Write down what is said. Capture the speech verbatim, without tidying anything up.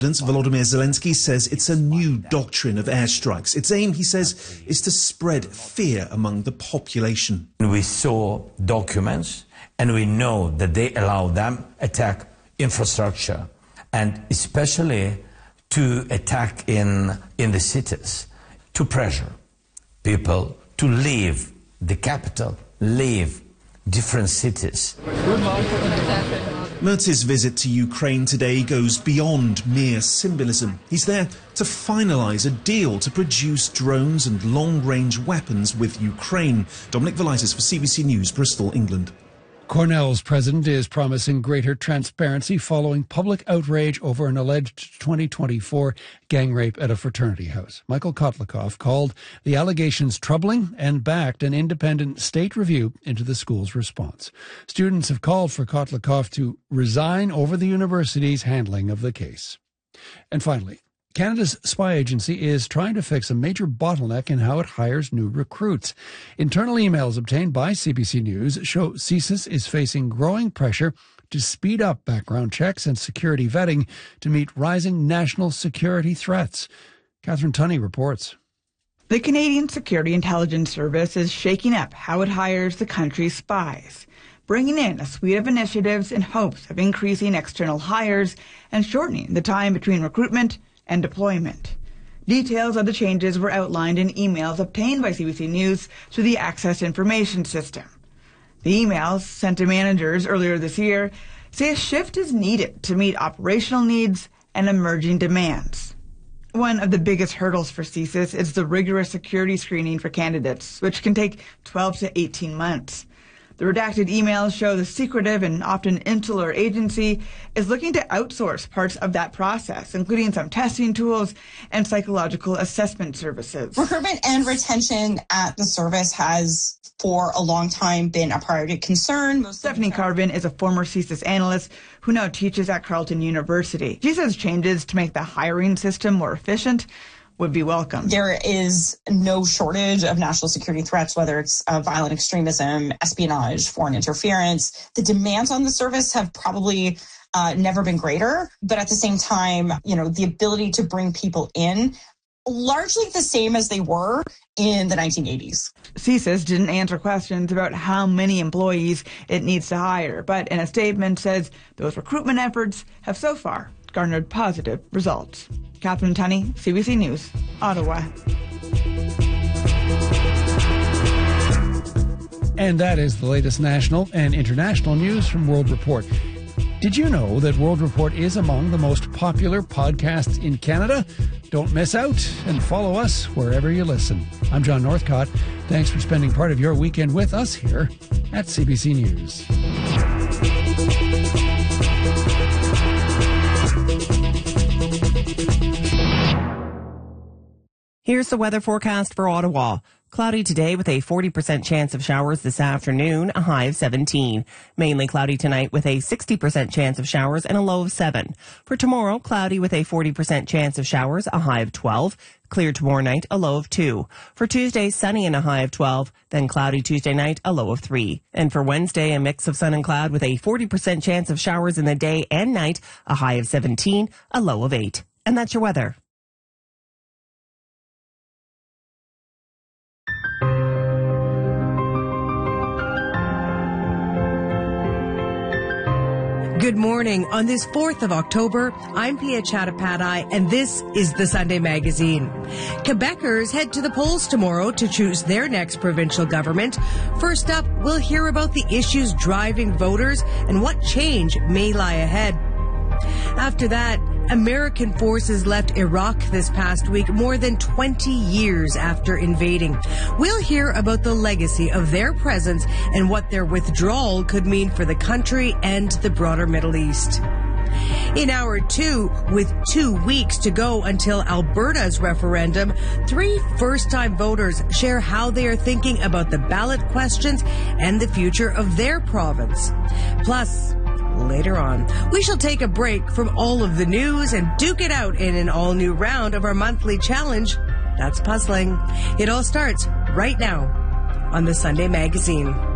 Volodymyr Zelensky says it's a new doctrine of airstrikes. Its aim, he says, is to spread fear among the population. We saw documents, and we know that they allow them attack infrastructure, and especially to attack in, in the cities, to pressure people to leave the capital, leave different cities. Mertz's visit to Ukraine today goes beyond mere symbolism. He's there to finalise a deal to produce drones and long-range weapons with Ukraine. Dominic Velitis for C B C News, Bristol, England. Cornell's president is promising greater transparency following public outrage over an alleged twenty twenty-four gang rape at a fraternity house. Michael Kotlikoff called the allegations troubling and backed an independent state review into the school's response. Students have called for Kotlikoff to resign over the university's handling of the case. And finally, Canada's spy agency is trying to fix a major bottleneck in how it hires new recruits. Internal emails obtained by C B C News show CSIS is facing growing pressure to speed up background checks and security vetting to meet rising national security threats. Catherine Tunney reports. The Canadian Security Intelligence Service is shaking up how it hires the country's spies, bringing in a suite of initiatives in hopes of increasing external hires and shortening the time between recruitment and deployment. Details of the changes were outlined in emails obtained by C B C News through the Access Information System. The emails, sent to managers earlier this year, say a shift is needed to meet operational needs and emerging demands. One of the biggest hurdles for CSIS is the rigorous security screening for candidates, which can take twelve to eighteen months. The redacted emails show the secretive and often insular agency is looking to outsource parts of that process, including some testing tools and psychological assessment services. Recruitment and retention at the service has, for a long time, been a priority concern. Most Stephanie Carvin is a former CSIS analyst who now teaches at Carleton University. She says changes to make the hiring system more efficient would be welcome. There is no shortage of national security threats, whether it's uh, violent extremism, espionage, foreign interference. The demands on the service have probably uh, never been greater. But at the same time, you know, the ability to bring people in, largely the same as they were in the nineteen eighties. CSIS didn't answer questions about how many employees it needs to hire, but in a statement says those recruitment efforts have so far garnered positive results. Catherine Tunney, C B C News, Ottawa. And that is the latest national and international news from World Report. Did you know that World Report is among the most popular podcasts in Canada? Don't miss out and follow us wherever you listen. I'm John Northcott. Thanks for spending part of your weekend with us here at C B C News. Here's the weather forecast for Ottawa. Cloudy today with a forty percent chance of showers this afternoon, a high of seventeen. Mainly cloudy tonight with a sixty percent chance of showers and a low of seven. For tomorrow, cloudy with a forty percent chance of showers, a high of twelve. Clear tomorrow night, a low of two. For Tuesday, sunny and a high of twelve. Then cloudy Tuesday night, a low of three. And for Wednesday, a mix of sun and cloud with a forty percent chance of showers in the day and night, a high of seventeen, a low of eight. And that's your weather. Good morning. On this fourth of October, I'm Pia Chattopadhyay, and this is the Sunday Magazine. Quebecers head to the polls tomorrow to choose their next provincial government. First up, we'll hear about the issues driving voters and what change may lie ahead. After that, American forces left Iraq this past week, more than twenty years after invading. We'll hear about the legacy of their presence and what their withdrawal could mean for the country and the broader Middle East. In hour two, with two weeks to go until Alberta's referendum, three first-time voters share how they are thinking about the ballot questions and the future of their province. Plus, later on, we shall take a break from all of the news and duke it out in an all-new round of our monthly challenge, That's Puzzling. It all starts right now on the Sunday Magazine.